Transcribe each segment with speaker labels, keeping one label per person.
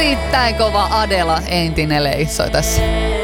Speaker 1: Erittäin kova Adela entinen leissoi tässä.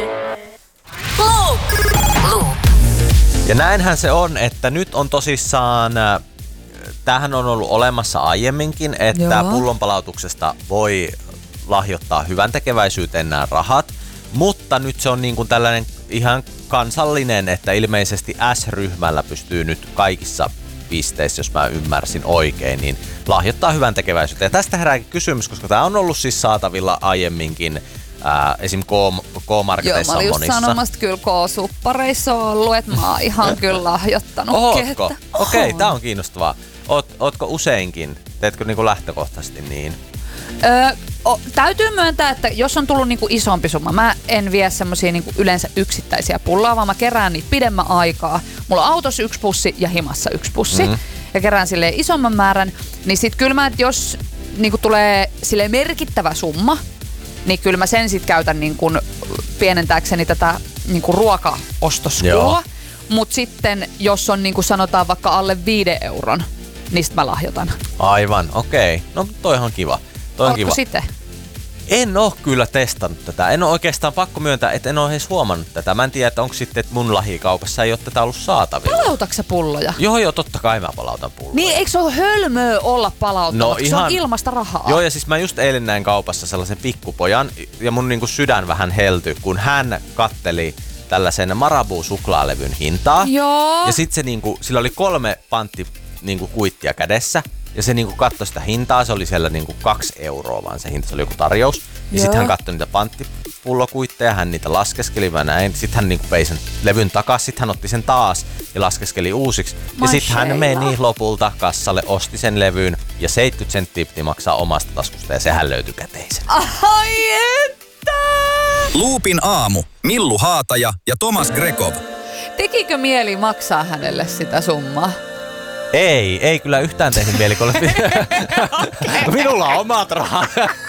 Speaker 2: Ja näinhän se on, että nyt on tosissaan, tämähän on ollut olemassa aiemminkin, että pullonpalautuksesta voi lahjoittaa hyvän tekeväisyyteen nämä rahat, mutta nyt se on niin kuin tällainen ihan kansallinen, että ilmeisesti S-ryhmällä pystyy nyt kaikissa pisteissä, jos mä ymmärsin oikein, niin lahjoittaa hyvän tekeväisyyteen. Ja tästä herääkin kysymys, koska tämä on ollut siis saatavilla aiemminkin esim. K-marketeissa on monissa. Joo, mä olin just sanomassa,
Speaker 1: kyllä K-suppareissa on ollut, että mä oon ihan kyllä lahjoittanut.
Speaker 2: Ootko? Okei, tää on kiinnostavaa. Ootko useinkin? Teetkö niinku lähtökohtaisesti niin?
Speaker 1: Täytyy myöntää, että jos on tullut niinku isompi summa, mä en vie semmosia niinku yleensä yksittäisiä pulloja, vaan mä kerään niitä pidemmän aikaa. Mulla on autossa 1 pussi ja himassa 1 pussi. Ja kerään silleen isomman määrän, niin sit kyllä mä, jos niinku tulee silleen merkittävä summa, niin kyllä mä sen sit käytän niinku pienentääkseni tätä niinku ruokaostoskulua. Mut sitten, jos on niinku sanotaan vaikka alle 5 euron, niin sit mä lahjoitan.
Speaker 2: Aivan, okei. No toihan kiva.
Speaker 1: Ootko sitten?
Speaker 2: En oo kyllä testannut tätä. En oo oikeastaan pakko myöntää, että en oo edes huomannut tätä. Mä en tiedä, että onko sitten, että mun lähikaupassa ei oo tätä ollut saatavilla.
Speaker 1: Palautatko sä pulloja?
Speaker 2: Joo, totta kai mä palautan pulloja.
Speaker 1: Niin, eikö se ole hölmöä olla palauttava? Se on ilmasta rahaa.
Speaker 2: Joo, ja siis mä just eilen näin kaupassa sellaisen pikkupojan, ja mun niinku sydän vähän heltyi, kun hän katteli tällaisen Marabou-suklaalevyn hintaa.
Speaker 1: Joo.
Speaker 2: Ja sit se niinku, sillä oli 3 kuittia kädessä. Ja se niinku katsoi sitä hintaa, se oli siellä niinku 2 euroa vaan se hinta, se oli joku tarjous. Ja sitten hän katsoi niitä panttipullokuitteja, hän niitä laskeskeli mä näin. Sitten hän niinku vei sen levyn takas, sitten hän otti sen taas ja laskeskeli uusiksi. Ja sitten hän meni lopulta kassalle, osti sen levyn ja 70 senttiä piti maksaa omasta taskusta ja sehän löytyi käteisen.
Speaker 1: Ai että!
Speaker 3: Loopin aamu. Millu Haataja ja Tomas Grekov.
Speaker 1: Tekikö mieli maksaa hänelle sitä summaa?
Speaker 2: Ei kyllä yhtään tehnyt mieli, kun minulla on omat rahat.